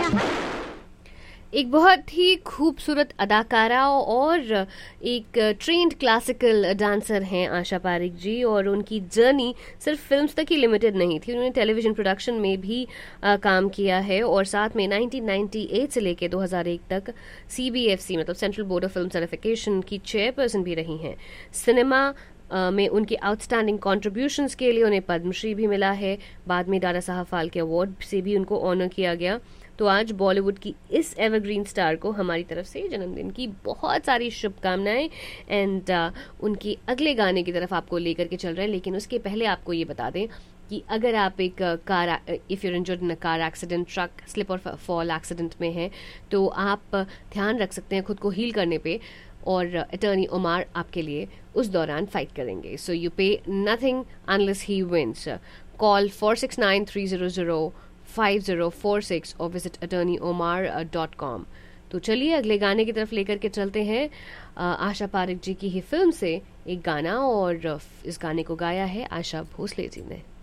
एक बहुत ही खूबसूरत अदाकारा और एक ट्रेंड क्लासिकल डांसर हैं आशा पारेख जी, और उनकी जर्नी सिर्फ फिल्म्स तक ही लिमिटेड नहीं थी। उन्होंने टेलीविजन प्रोडक्शन में भी काम किया है, और साथ में 1998 से लेकर 2001 तक CBFC मतलब central board of film certification की चेयरपर्सन भी रही हैं। सिनेमा में उनके आउटस्टैंडिंग कॉन्ट्रीब्यूशंस के लिए उन्हें पद्मश्री भी मिला है। बाद में दादा साहब फाल्के अवार्ड से भी उनको ऑनर किया गया। तो आज बॉलीवुड की इस एवरग्रीन स्टार को हमारी तरफ से जन्मदिन की बहुत सारी शुभकामनाएं। एंड उनके अगले गाने की तरफ आपको लेकर के चल रहे हैं, लेकिन उसके पहले आपको ये बता दें कि अगर आप एक if your injured in a car accident, truck slip और फॉल एक्सीडेंट में हैं, तो आप ध्यान रख सकते हैं खुद को हील करने पे, और अटर्नी ओमार आपके लिए उस दौरान फाइट करेंगे। सो यू पे nothing unless he wins. Call 4693005046 और विजिट attorneyomar.com। तो चलिए अगले गाने की तरफ लेकर के चलते हैं। आशा पारेख जी की ही फिल्म से एक गाना, और इस गाने को गाया है आशा भोसले जी ने।